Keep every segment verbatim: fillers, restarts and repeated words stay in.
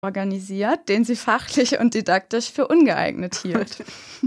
organisiert, den sie fachlich und didaktisch für ungeeignet hielt.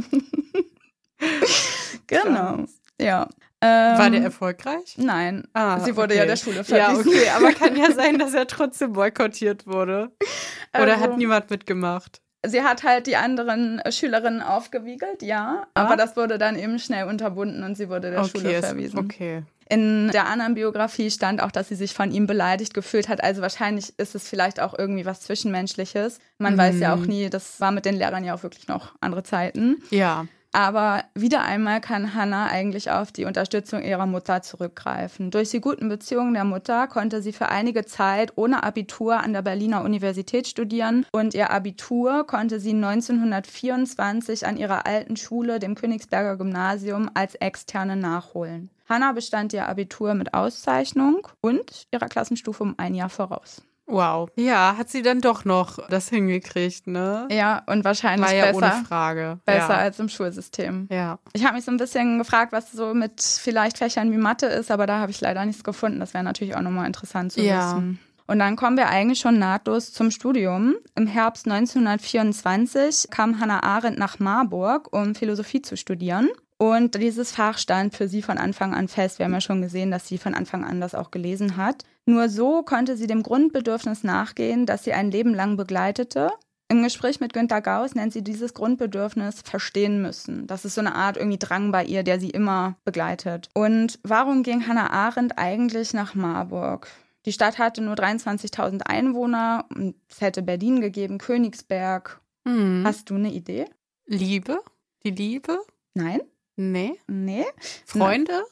Genau, Krass. ja. Ähm, War der erfolgreich? Nein, ah, sie wurde okay. ja der Schule verwiesen. Ja, okay, aber kann ja sein, dass er trotzdem boykottiert wurde. Oder also, hat niemand mitgemacht? Sie hat halt die anderen Schülerinnen aufgewiegelt, ja, ah? aber das wurde dann eben schnell unterbunden und sie wurde der okay, Schule verwiesen. Okay. In der anderen Biografie stand auch, dass sie sich von ihm beleidigt gefühlt hat. Also wahrscheinlich ist es vielleicht auch irgendwie was Zwischenmenschliches. Man mhm. weiß ja auch nie, das war mit den Lehrern ja auch wirklich noch andere Zeiten. Ja. Aber wieder einmal kann Hannah eigentlich auf die Unterstützung ihrer Mutter zurückgreifen. Durch die guten Beziehungen der Mutter konnte sie für einige Zeit ohne Abitur an der Berliner Universität studieren. Und ihr Abitur konnte sie neunzehnhundertvierundzwanzig an ihrer alten Schule, dem Königsberger Gymnasium, als Externe nachholen. Hannah bestand ihr Abitur mit Auszeichnung und ihrer Klassenstufe um ein Jahr voraus. Wow. Ja, hat sie dann doch noch das hingekriegt, ne? Ja, und wahrscheinlich War ja besser, ohne Frage. besser ja. als im Schulsystem. Ja. Ich habe mich so ein bisschen gefragt, was so mit vielleicht Fächern wie Mathe ist, aber da habe ich leider nichts gefunden. Das wäre natürlich auch nochmal interessant zu ja. wissen. Und dann kommen wir eigentlich schon nahtlos zum Studium. Im Herbst neunzehnhundertvierundzwanzig kam Hannah Arendt nach Marburg, um Philosophie zu studieren. Und dieses Fach stand für sie von Anfang an fest. Wir haben ja schon gesehen, dass sie von Anfang an das auch gelesen hat. Nur so konnte sie dem Grundbedürfnis nachgehen, das sie ein Leben lang begleitete. Im Gespräch mit Günter Gauss nennt sie dieses Grundbedürfnis verstehen müssen. Das ist so eine Art irgendwie Drang bei ihr, der sie immer begleitet. Und warum ging Hannah Arendt eigentlich nach Marburg? Die Stadt hatte nur dreiundzwanzigtausend Einwohner und es hätte Berlin gegeben, Königsberg. Mhm. Hast du eine Idee? Liebe? Die Liebe? Nein. Nee? Nee. Freunde? Nein.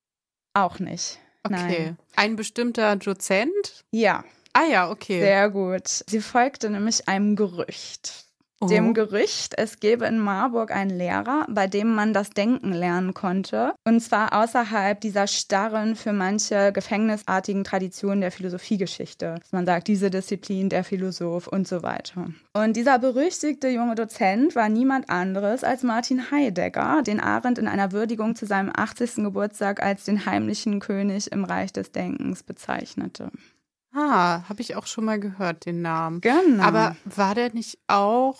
Auch nicht. Okay. Nein. Ein bestimmter Dozent? Ja. Ah ja, okay. Sehr gut. Sie folgte nämlich einem Gerücht. Oh. Dem Gerücht, es gäbe in Marburg einen Lehrer, bei dem man das Denken lernen konnte. Und zwar außerhalb dieser starren, für manche gefängnisartigen Traditionen der Philosophiegeschichte. Dass man sagt, diese Disziplin, der Philosoph und so weiter. Und dieser berüchtigte junge Dozent war niemand anderes als Martin Heidegger, den Arendt in einer Würdigung zu seinem achtzigsten Geburtstag als den heimlichen König im Reich des Denkens bezeichnete. Ah, habe ich auch schon mal gehört, den Namen. Genau. Aber war der nicht auch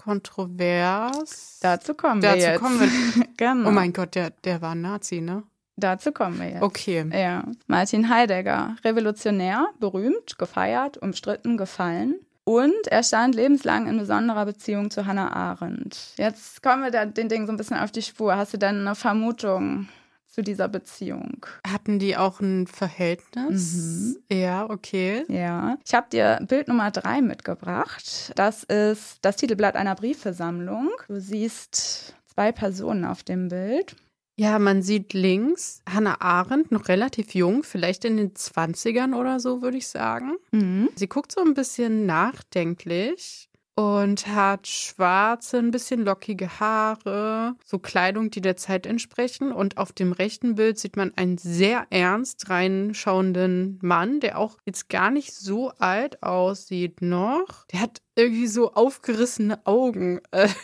kontrovers? Dazu kommen Dazu wir jetzt. Kommen wir. Genau. Oh mein Gott, der, der war ein Nazi, ne? Dazu kommen wir jetzt. Okay. Ja. Martin Heidegger, revolutionär, berühmt, gefeiert, umstritten, gefallen. Und er stand lebenslang in besonderer Beziehung zu Hannah Arendt. Jetzt kommen wir da den Dingen so ein bisschen auf die Spur. Hast du denn eine Vermutung zu dieser Beziehung? Hatten die auch ein Verhältnis? Mhm. Ja, okay. Ja. Ich habe dir Bild Nummer drei mitgebracht. Das ist das Titelblatt einer Briefesammlung. Du siehst zwei Personen auf dem Bild. Ja, man sieht links Hannah Arendt, noch relativ jung, vielleicht in den zwanzigern oder so, würde ich sagen. Mhm. Sie guckt so ein bisschen nachdenklich und hat schwarze, ein bisschen lockige Haare, so Kleidung, die der Zeit entsprechen. Und auf dem rechten Bild sieht man einen sehr ernst reinschauenden Mann, der auch jetzt gar nicht so alt aussieht noch. Der hat irgendwie so aufgerissene Augen.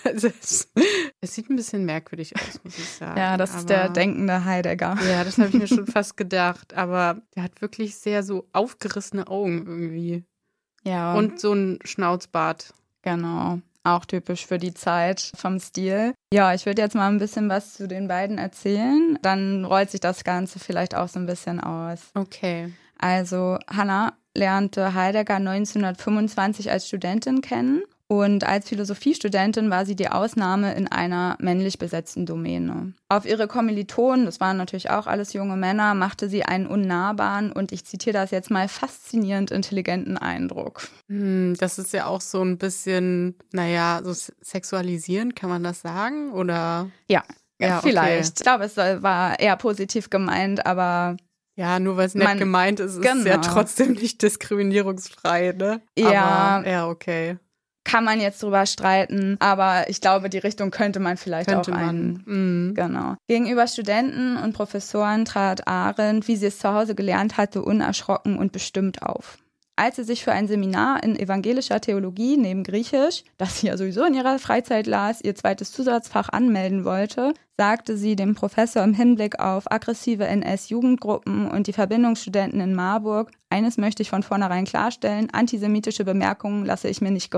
Es, es sieht ein bisschen merkwürdig aus, muss ich sagen. Ja, das aber, ist der denkende Heidegger. Ja, das habe ich mir schon fast gedacht. Aber der hat wirklich sehr so aufgerissene Augen irgendwie. Ja. Und so ein Schnauzbart. Genau, auch typisch für die Zeit vom Stil. Ja, ich würde jetzt mal ein bisschen was zu den beiden erzählen. Dann rollt sich das Ganze vielleicht auch so ein bisschen aus. Okay. Also Hannah lernte Heidegger neunzehnhundertfünfundzwanzig als Studentin kennen. Und als Philosophiestudentin war sie die Ausnahme in einer männlich besetzten Domäne. Auf ihre Kommilitonen, das waren natürlich auch alles junge Männer, machte sie einen unnahbaren und ich zitiere das jetzt mal, faszinierend intelligenten Eindruck. Hm, das ist ja auch so ein bisschen, naja, so sexualisierend, kann man das sagen? Oder? Ja, ja vielleicht. Okay. Ich glaube, es war eher positiv gemeint, aber... Ja, nur weil es nett man, gemeint ist, ist genau. es ja trotzdem nicht diskriminierungsfrei, ne? Ja. Aber, ja, okay. Kann man jetzt drüber streiten, aber ich glaube, die Richtung könnte man vielleicht könnte auch ein. Mhm. Genau. Gegenüber Studenten und Professoren trat Arendt, wie sie es zu Hause gelernt hatte, unerschrocken und bestimmt auf. Als sie sich für ein Seminar in evangelischer Theologie neben Griechisch, das sie ja sowieso in ihrer Freizeit las, ihr zweites Zusatzfach anmelden wollte, sagte sie dem Professor im Hinblick auf aggressive N S-Jugendgruppen und die Verbindungsstudenten in Marburg: Eines möchte ich von vornherein klarstellen, antisemitische Bemerkungen lasse ich mir nicht gefallen.